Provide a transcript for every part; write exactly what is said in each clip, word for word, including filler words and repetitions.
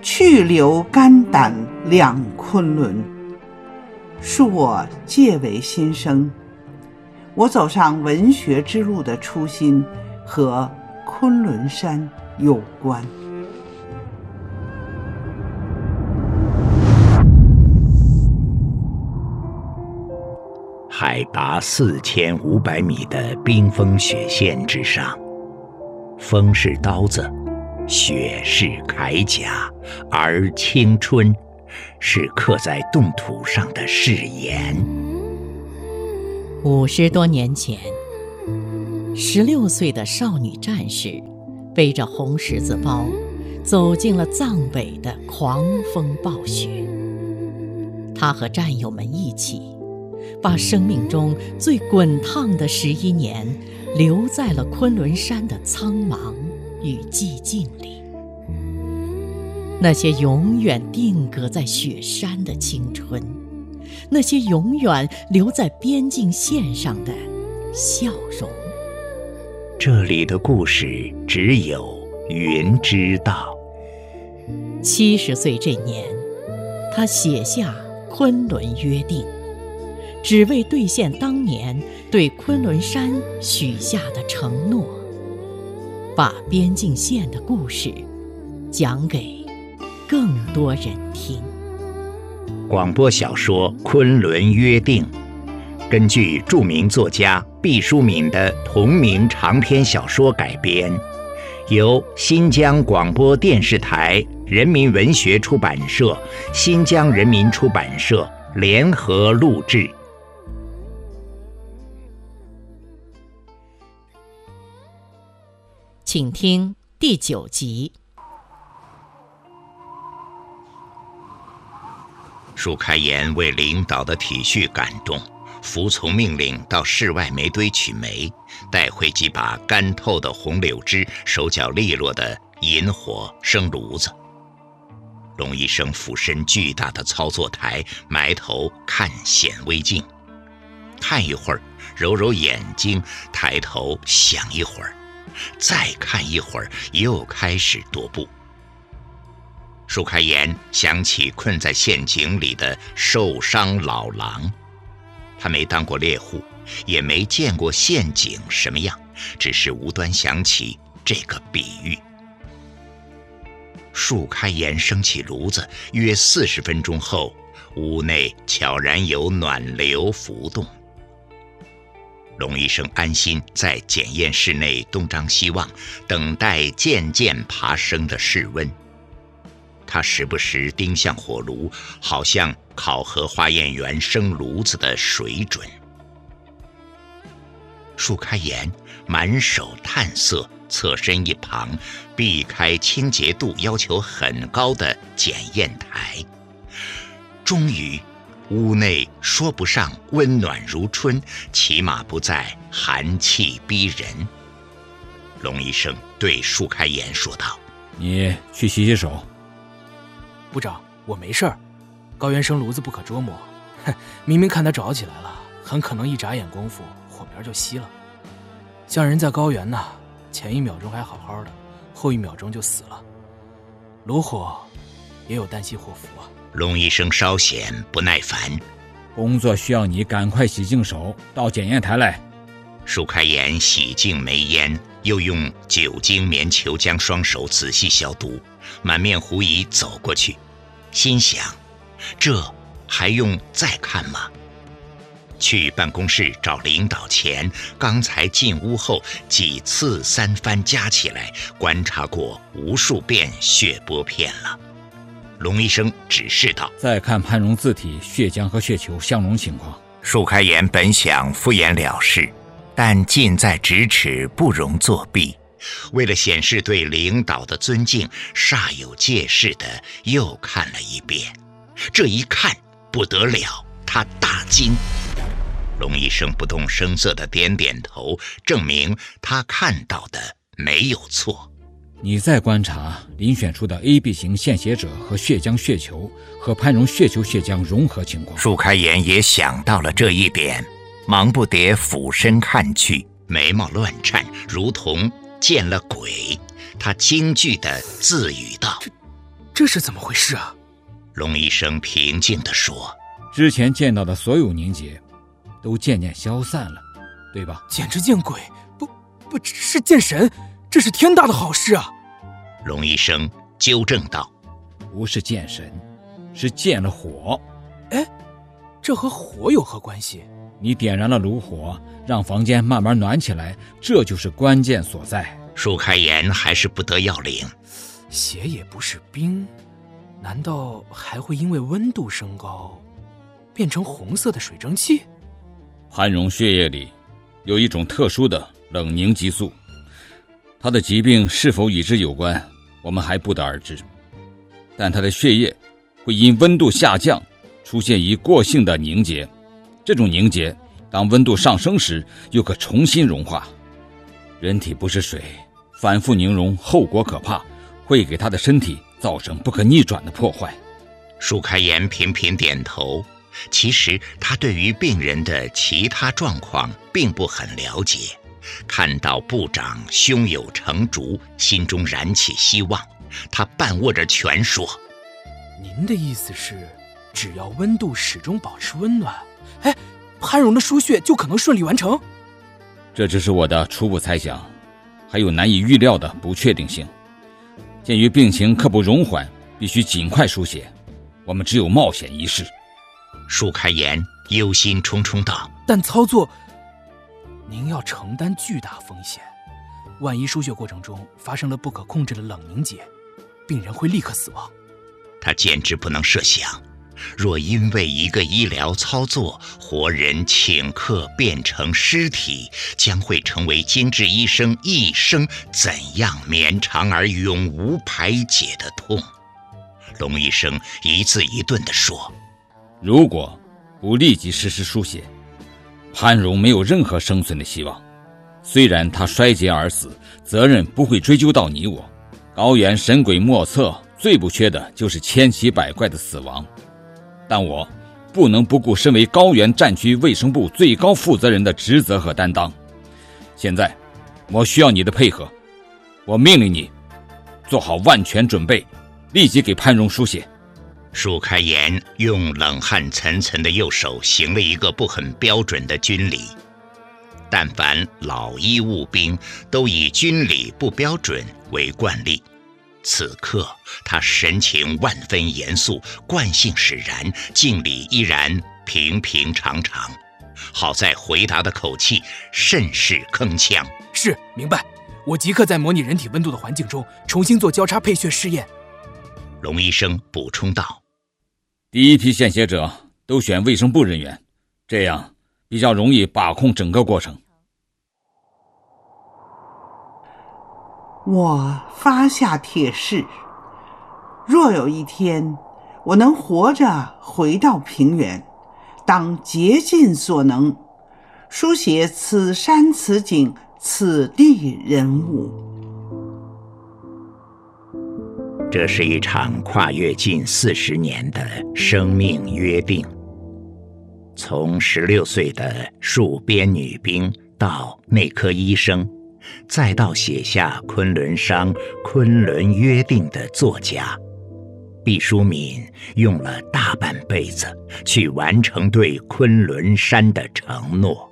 去留肝胆两昆仑，恕我借为心声。我走上文学之路的初心和昆仑山有关。 海拔四千五百米的冰封雪线之上，风是刀子，雪是铠甲，而青春是刻在冻土上的誓言。 五十多年前，十六岁的少女战士背着红十字包，走进了藏北的狂风暴雪。她和战友们一起，把生命中最滚烫的十一年留在了昆仑山的苍茫与寂静里。那些永远定格在雪山的青春，那些永远留在边境线上的笑容。 这里的故事只有云知道。 七十岁这年，他写下《昆仑约定》，只为兑现当年对昆仑山许下的承诺，把边境线的故事讲给更多人听。 广播小说《昆仑约定》根据著名作家毕淑敏的同名长篇小说改编，由新疆广播电视台人民文学出版社、新疆人民出版社联合录制。 请听第九集。 舒开颜为领导的体恤感动，服从命令到室外煤堆取煤，带回几把干透的红柳枝、手脚利落的引火生炉子。龙医生俯身巨大的操作台，埋头看显微镜，看一会儿，揉揉眼睛，抬头想一会儿，再看一会儿，又开始踱步。舒开颜想起困在陷阱里的受伤老狼，他没当过猎户，也没见过陷阱什么样，只是无端想起这个比喻。舒开颜升起炉子，约四十分钟后，屋内悄然有暖流浮动。龙医生安心在检验室内东张西望，等待渐渐爬升的室温。他时不时盯向火炉，好像考核化验员生炉子的水准。舒开颜满手炭色，侧身一旁，避开清洁度要求很高的检验台。终于屋内说不上温暖如春，起码不再寒气逼人。龙医生对舒开颜说道： 你去洗洗手。 部长，我没事儿。高原生炉子不可捉摸，哼，明明看他着起来了，很可能一眨眼功夫火苗就熄了。像人在高原呢，前一秒钟还好好的，后一秒钟就死了。炉火也有旦夕祸福啊。 龙医生稍显不耐烦： 工作需要你赶快洗净手，到检验台来。 舒开颜洗净煤烟，又用酒精棉球将双手仔细消毒，满面狐疑走过去，心想：这还用再看吗？去办公室找领导前，刚才进屋后几次三番加起来，观察过无数遍血玻片了。龙医生指示道： 再看潘荣字体、血浆和血球相容情况。 舒开颜本想敷衍了事，但近在咫尺，不容作弊。为了显示对领导的尊敬，煞有介事地又看了一遍。这一看不得了，他大惊。龙医生不动声色地点点头，证明他看到的没有错。 你再观察遴选出的 A B 型献血者和血浆血球和潘荣血球血浆融合情况。 舒开颜也想到了这一点，忙不迭俯身看去，眉毛乱颤，如同见了鬼。他惊惧地自语道： 这是怎么回事啊？ 龙医生平静地说： 之前见到的所有凝结都渐渐消散了，对吧？ 简直见鬼，不不是见神，这是天大的好事啊！ 龙医生纠正道： 不是见神，是见了火。 哎，这和火有何关系？ 你点燃了炉火，让房间慢慢暖起来，这就是关键所在。 舒开颜还是不得要领。 血也不是冰，难道还会因为温度升高变成红色的水蒸气？ 潘荣血液里有一种特殊的冷凝激素，他的疾病是否与之有关，我们还不得而知。但他的血液会因温度下降出现一过性的凝结，这种凝结当温度上升时又可重新融化。人体不是水，反复凝融后果可怕，会给他的身体造成不可逆转的破坏。 舒开颜频频点头，其实他对于病人的其他状况并不很了解。看到部长胸有成竹，心中燃起希望，他半握着拳说： 您的意思是，只要温度始终保持温暖，哎，潘荣的输血就可能顺利完成？ 这只是我的初步猜想，还有难以预料的不确定性。鉴于病情刻不容缓，必须尽快输血，我们只有冒险一试。 舒开颜忧心忡忡道： 但操作您要承担巨大风险，万一输血过程中发生了不可控制的冷凝结，病人会立刻死亡。 他简直不能设想，若因为一个医疗操作，活人顷刻变成尸体，将会成为精致医生一生怎样绵长而永无排解的痛。龙医生一字一顿地说： 如果不立即实施输血，潘荣没有任何生存的希望。虽然他衰竭而死，责任不会追究到你我。高原神鬼莫测，最不缺的就是千奇百怪的死亡。但我不能不顾身为高原战区卫生部最高负责人的职责和担当。现在我需要你的配合，我命令你做好万全准备，立即给潘荣输血。 舒开颜用冷汗涔涔的右手行了一个不很标准的军礼。但凡老医务兵都以军礼不标准为惯例，此刻他神情万分严肃，惯性使然，敬礼依然平平常常。好在回答的口气甚是铿锵。 是，明白。我即刻在模拟人体温度的环境中重新做交叉配血试验。 龙医生补充道： 第一批献血者都选卫生部人员，这样比较容易把控整个过程。 我发下铁誓，若有一天我能活着回到平原，当竭尽所能书写此山此景此地人物。 这是一场跨越近四十年的生命约定。从十六岁的戍边女兵到内科医生，再到写下《昆仑商》《昆仑约定》的作家，毕淑敏用了大半辈子去完成对昆仑山的承诺。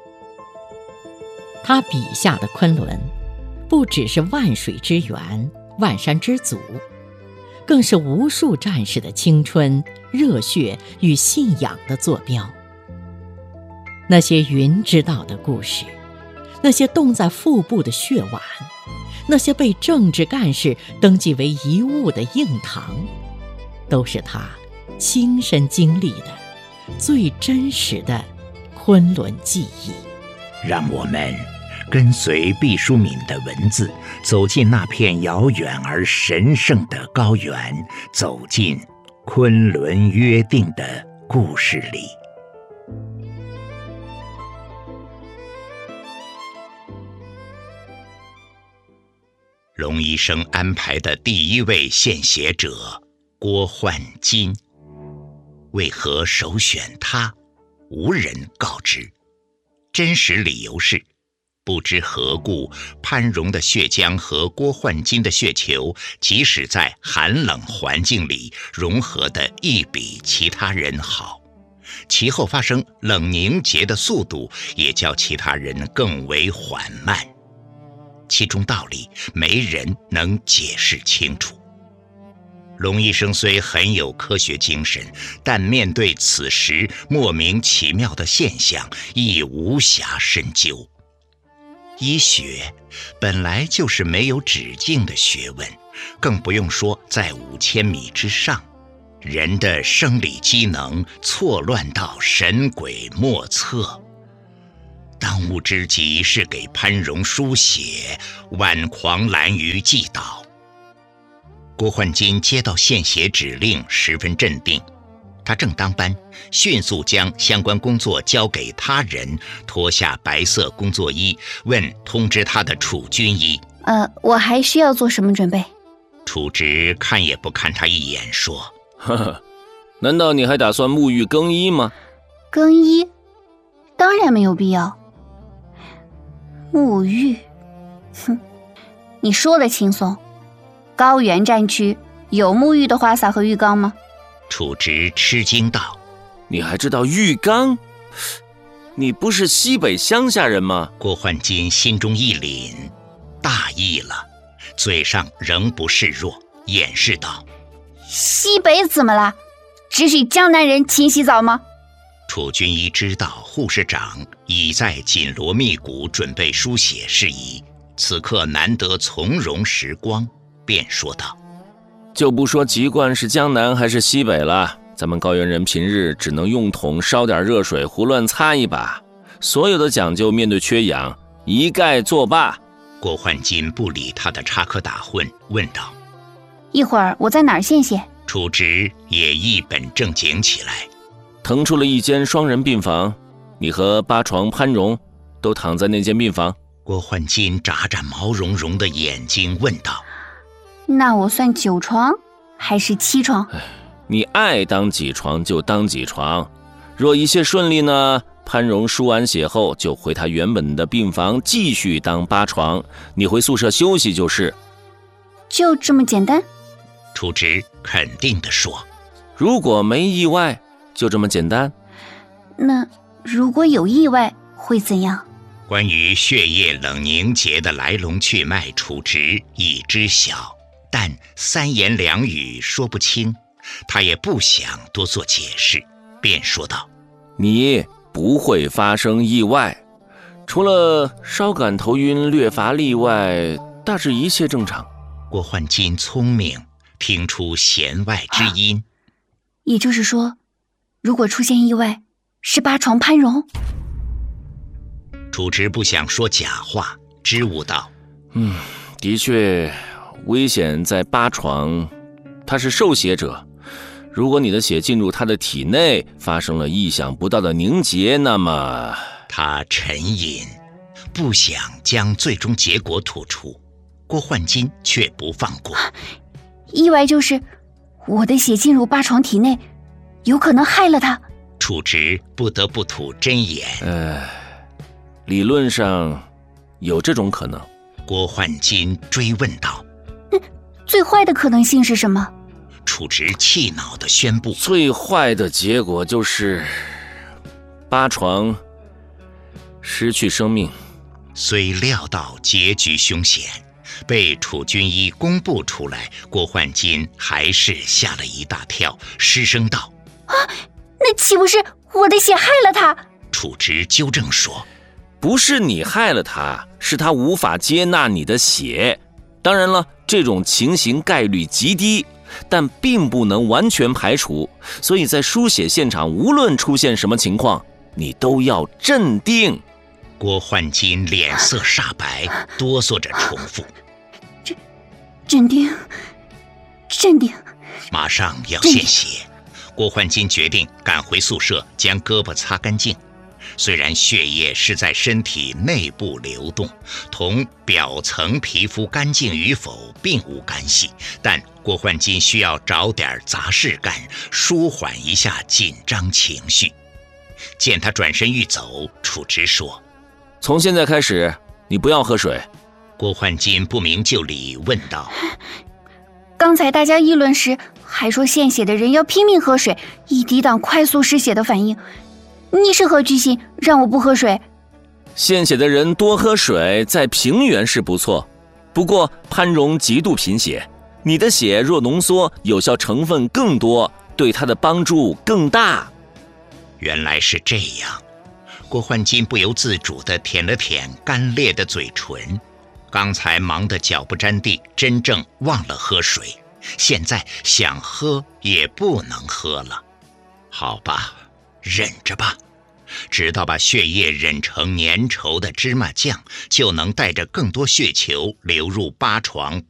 他笔下的昆仑，不只是万水之源、万山之祖，更是无数战士的青春、热血与信仰的坐标。那些云知道的故事，那些冻在腹部的血碗，那些被政治干事登记为遗物的硬糖，都是他亲身经历的最真实的昆仑记忆。 让我们跟随毕淑敏的文字，走进那片遥远而神圣的高原，走进昆仑约定的故事里。龙医生安排的第一位献血者郭焕金，为何首选他，无人告知。真实理由是， 不知何故，潘荣的血浆和郭焕金的血球，即使在寒冷环境里，融合得亦比其他人好。其后发生冷凝结的速度，也较其他人更为缓慢。其中道理，没人能解释清楚。龙医生虽很有科学精神，但面对此时莫名其妙的现象，亦无暇深究。医学本来就是没有止境的学问，更不用说在五千米之上，人的生理机能错乱到神鬼莫测。当务之急是给潘荣输血，挽狂澜于既倒。郭焕金接到献血指令，十分镇定。他正当班，迅速将相关工作交给他人，脱下白色工作衣，问通知他的楚军医：“ 呃，我还需要做什么准备？” 楚直看也不看他一眼，说：“ 呵呵，难道你还打算沐浴更衣吗？”“ 更衣？当然没有必要。沐浴？哼，你说的轻松。高原战区有沐浴的花洒和浴缸吗？” 楚直吃惊道：“ 你还知道浴缸？你不是西北乡下人吗？” 郭焕金心中一凛，大意了，嘴上仍不示弱，掩饰道：“ 西北怎么了？只许江南人勤洗澡吗？” 楚军医知道护士长已在紧锣密鼓准备输血事宜，此刻难得从容时光，便说道：“ 就不说籍贯是江南还是西北了，咱们高原人平日只能用桶烧点热水胡乱擦一把，所有的讲究面对缺氧一概作罢。” 郭焕金不理他的插科打诨，问道：“ 一会儿我在哪儿献血？” 楚直也一本正经起来：“ 腾出了一间双人病房，你和八床潘荣都躺在那间病房。” 郭焕金眨眨毛茸茸的眼睛问道：“ 那我算九床还是七床？”“ 你爱当几床就当几床，若一切顺利呢，潘荣输完血后就回他原本的病房继续当八床，你回宿舍休息就是。”“ 就这么简单？” 楚直肯定地说：“ 如果没意外，就这么简单。”“ 那如果有意外会怎样？” 关于血液冷凝结的来龙去脉，楚直已知晓，但三言两语说不清，他也不想多做解释，便说道：“ 你不会发生意外，除了稍感头晕略乏力外，大致一切正常。” 郭焕金聪明，听出弦外之音。 啊，也就是说，如果出现意外，是八床潘荣。 楚直不想说假话，支吾道：“ 嗯，的确，危险在八床，他是受血者。如果你的血进入他的体内，发生了意想不到的凝结，那么……” 他沉吟，不想将最终结果吐出。郭焕金却不放过。 啊，意外就是我的血进入八床体内，有可能害了他。 楚直不得不吐真言。 呃，理论上有这种可能。 郭焕金追问道：“ 嗯，最坏的可能性是什么？” 楚直气恼地宣布：“ 最坏的结果就是八床失去生命。” 虽料到结局凶险，被楚军医公布出来，郭焕金还是吓了一大跳，失声道：“ 啊，那岂不是我的血害了他？” 楚直纠正说：“ 不是你害了他，是他无法接纳你的血。当然了，这种情形概率极低，但并不能完全排除，所以在输血现场无论出现什么情况，你都要镇定。” 郭焕金脸色煞白，哆嗦着重复：“ 镇镇定，镇定。” 马上要献血，郭焕金决定赶回宿舍，将胳膊擦干净。虽然血液是在身体内部流动，同表层皮肤干净与否并无干系，但郭焕金需要找点杂事干，舒缓一下紧张情绪。见他转身欲走，楚直说：“ 从现在开始， 你不要喝水。 郭焕金不明就里问道： 刚才大家议论时还说献血的人要拼命喝水，以抵挡快速失血的反应，你是何居心让我不喝水？ 献血的人多喝水在平原是不错，不过潘荣极度贫血，你的血若浓缩，有效成分更多，对他的帮助更大。 原来是这样。郭焕金不由自主地舔了舔干裂的嘴唇，刚才忙得脚不沾地，真正忘了喝水，现在想喝也不能喝了。好吧，忍着吧，直到把血液忍成粘稠的芝麻酱，就能带着更多血球流入八床